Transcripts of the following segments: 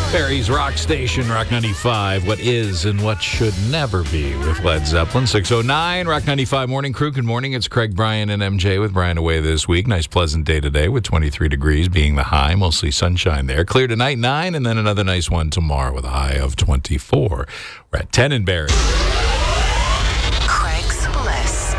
Barry's Rock Station, Rock 95. What is and what should never be with Led Zeppelin. 6:09, Rock 95 Morning Crew. Good morning. It's Craig, Brian, and MJ with Brian away this week. Nice, pleasant day today with 23 degrees being the high. Mostly sunshine there. Clear tonight, 9, and then another nice one tomorrow with a high of 24. We're at 10 in Barry. Craig's List.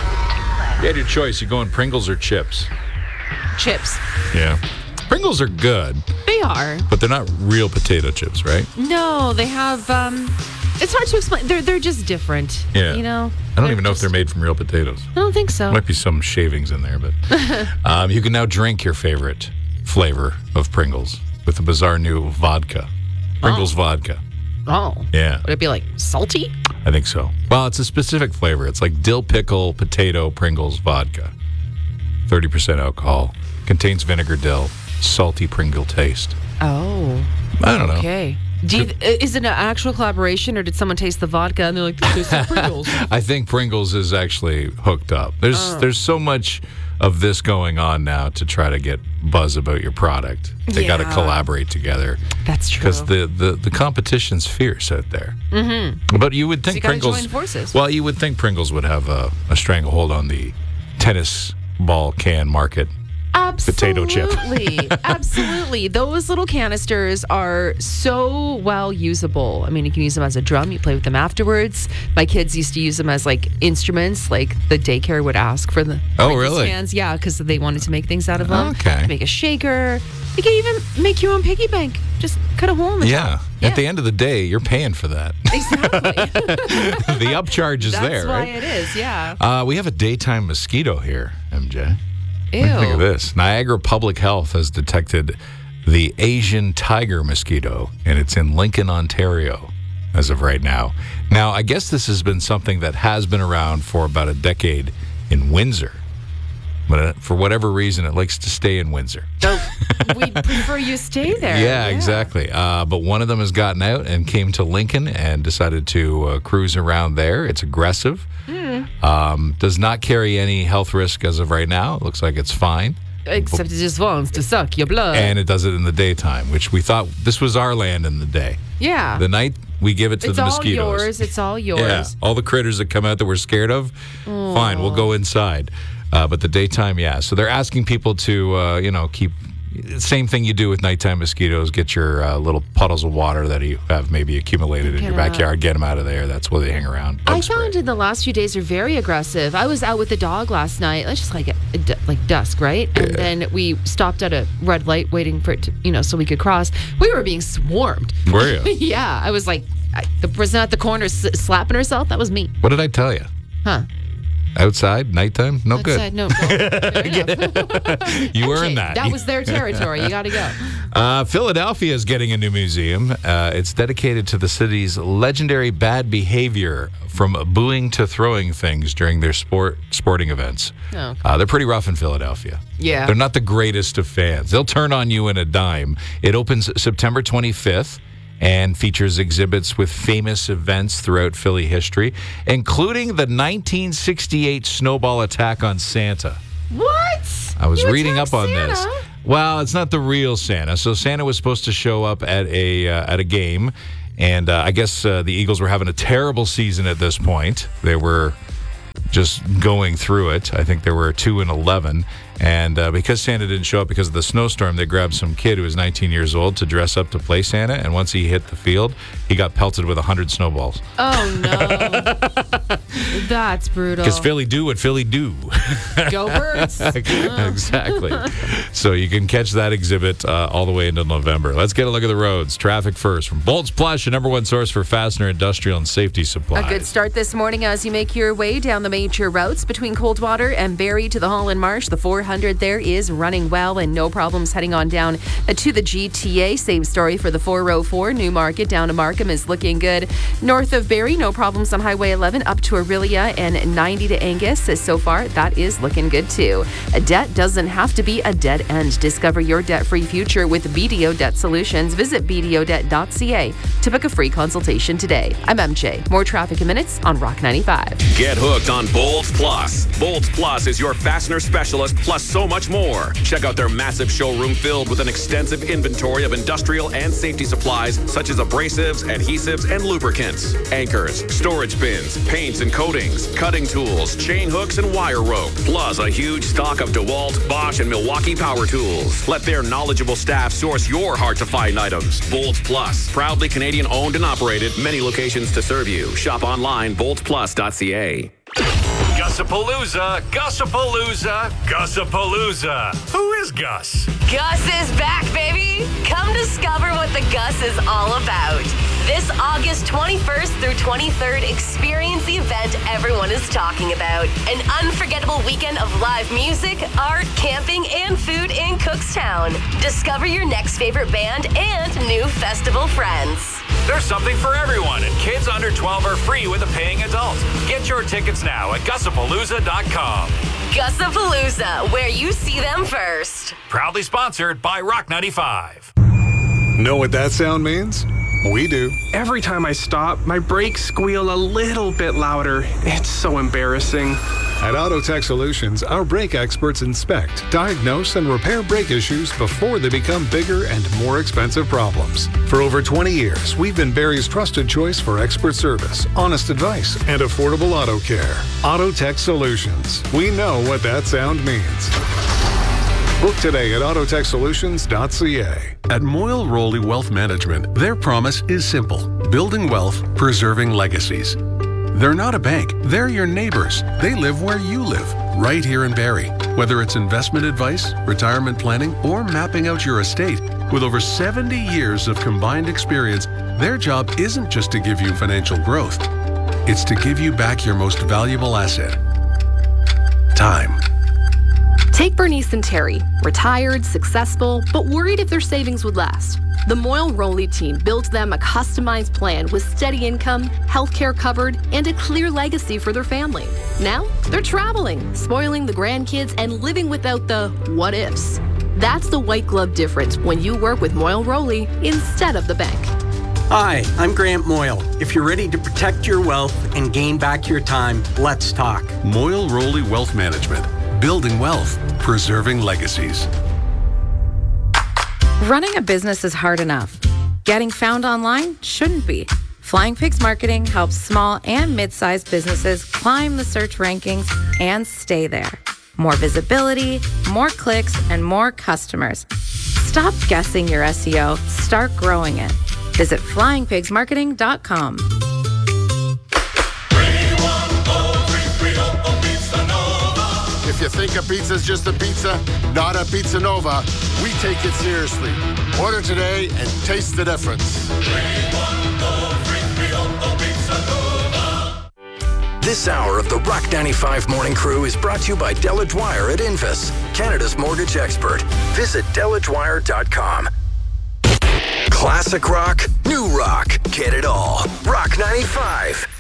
You had your choice. You going Pringles or chips? Chips. Yeah. Pringles are good. They are. But they're not real potato chips, right? No, they have, it's hard to explain. They're just different. Yeah. You know? I don't even know if they're made from real potatoes. I don't think so. Might be some shavings in there, but you can now drink your favorite flavor of Pringles with the bizarre new vodka. Pringles vodka. Oh. Yeah. Would it be like salty? I think so. Well, it's a specific flavor. It's like dill pickle, potato, Pringles vodka. 30% alcohol. Contains vinegar dill. Salty Pringle taste. Oh. I don't know. Okay. Is it an actual collaboration, or did someone taste the vodka and they're like, this is Pringles? I think Pringles is actually hooked up. There's so much of this going on now to try to get buzz about your product. They got to collaborate together. That's true. Because the competition's fierce out there. Mm-hmm. But you would think so you Pringles. join forces. Well, you would think Pringles would have a stranglehold on the tennis ball can market. Absolutely. Potato chip. Absolutely. Those little canisters are so well usable. I mean, you can use them as a drum. You play with them afterwards. My kids used to use them as like instruments, like the daycare would ask for the really? stands. Yeah, because they wanted to make things out of them. Okay. Make a shaker. You can even make your own piggy bank. Just cut a hole in the top. At the end of the day, you're paying for that. Exactly. The upcharge is there, That's why right? it is, yeah. We have a daytime mosquito here, MJ. Ew. What do you think of this? Niagara Public Health has detected the Asian tiger mosquito, and it's in Lincoln, Ontario, as of right now. Now, I guess this has been something that has been around for about a decade in Windsor. But for whatever reason, it likes to stay in Windsor. We'd prefer you stay there. Yeah, exactly. But one of them has gotten out and came to Lincoln and decided to cruise around there. It's aggressive. Does not carry any health risk as of right now. It looks like it's fine. Except it just wants to suck your blood. And it does it in the daytime, which we thought this was our land in the day. Yeah. The night we give it to the mosquitoes. It's all yours. Yeah. All the critters that come out that we're scared of, fine, we'll go inside. But the daytime, yeah. So they're asking people to, keep same thing you do with nighttime mosquitoes. Get your little puddles of water that you have maybe accumulated in your backyard. Get them out of there. That's where they hang around. I found in the last few days are very aggressive. I was out with the dog last night. It's just like dusk, right? And then we stopped at a red light waiting for it to, so we could cross. We were being swarmed. Were you? Yeah. I was like, the person at the corner slapping herself. That was me. What did I tell you? Huh? Outside, nighttime, no Outside, good. No. You earned that. That was their territory. You got to go. Philadelphia is getting a new museum. It's dedicated to the city's legendary bad behavior, from booing to throwing things during their sporting events. Oh, okay. They're pretty rough in Philadelphia. Yeah. They're not the greatest of fans. They'll turn on you in a dime. It opens September 25th. And features exhibits with famous events throughout Philly history, including the 1968 snowball attack on Santa. What? I was You reading up attacked on Santa? this. Well, it's not the real Santa. So Santa was supposed to show up at a game, and I guess the Eagles were having a terrible season at this point. They were just going through it. I think there were 2-11. And because Santa didn't show up because of the snowstorm, they grabbed some kid who was 19 years old to dress up to play Santa. And once he hit the field, he got pelted with 100 snowballs. Oh, no. That's brutal. Because Philly do what Philly do. Go Birds. Exactly. So you can catch that exhibit all the way into November. Let's get a look at the roads. Traffic first from Bolts Plus, your number one source for fastener, industrial, and safety supplies. A good start this morning as you make your way down the major routes between Coldwater and Barrie to the Holland Marsh. The 400 there is running well and no problems heading on down to the GTA. Same story for the 404. Newmarket down to Markham is looking good. North of Barrie, no problems on Highway 11 up to Aurelia and 90 to Angus. So far, that is looking good too. A debt doesn't have to be a dead end. Discover your debt-free future with BDO Debt Solutions. Visit bdodebt.ca to book a free consultation today. I'm MJ. More traffic in minutes on Rock 95. Get hooked on Bolts Plus. Bolts Plus is your fastener specialist plus plus so much more. Check out their massive showroom filled with an extensive inventory of industrial and safety supplies such as abrasives, adhesives, and lubricants, anchors, storage bins, paints and coatings, cutting tools, chain hooks, and wire rope, plus a huge stock of DeWalt, Bosch, and Milwaukee power tools. Let their knowledgeable staff source your hard-to-find items. Bolts Plus, proudly Canadian-owned and operated, many locations to serve you. Shop online, boltsplus.ca. Gussapalooza, Gussapalooza, Gussapalooza. Who is Gus? Gus is back, baby! Come discover what the Gus is all about. This August 21st through 23rd, experience the event everyone is talking about. An unforgettable weekend of live music, art, camping, and food in Cookstown. Discover your next favorite band and new festival friends. There's something for everyone, and kids under 12 are free with a paying adult. Get your tickets now at Gussapalooza.com. Gussapalooza, where you see them first. Proudly sponsored by Rock 95. Know what that sound means? We do. Every time I stop, my brakes squeal a little bit louder. It's so embarrassing. At Autotech Solutions, our brake experts inspect, diagnose, and repair brake issues before they become bigger and more expensive problems. For over 20 years, we've been Barrie's trusted choice for expert service, honest advice, and affordable auto care. Autotech Solutions. We know what that sound means. Book today at autotechsolutions.ca. At Moyle Rowley Wealth Management, their promise is simple: building wealth, preserving legacies. They're not a bank, they're your neighbors. They live where you live, right here in Barrie. Whether it's investment advice, retirement planning, or mapping out your estate, with over 70 years of combined experience, their job isn't just to give you financial growth. It's to give you back your most valuable asset: time. Take Bernice and Terry, retired, successful, but worried if their savings would last. The Moyle Rowley team built them a customized plan with steady income, healthcare covered, and a clear legacy for their family. Now, they're traveling, spoiling the grandkids, and living without the what ifs. That's the white glove difference when you work with Moyle Rowley instead of the bank. Hi, I'm Grant Moyle. If you're ready to protect your wealth and gain back your time, let's talk. Moyle Rowley Wealth Management. Building wealth, preserving legacies. Running a business is hard enough. Getting found online shouldn't be. Flying Pigs Marketing helps small and mid-sized businesses climb the search rankings and stay there. More visibility, more clicks, and more customers. Stop guessing your SEO. Start growing it. Visit flyingpigsmarketing.com. If you think a pizza's just a pizza, not a Pizza Nova, we take it seriously. Order today and taste the difference. This hour of the Rock 95 Morning Crew is brought to you by Della Dwyer at Invis, Canada's mortgage expert. Visit DellaDwyer.com. Classic rock, new rock, get it all. Rock 95.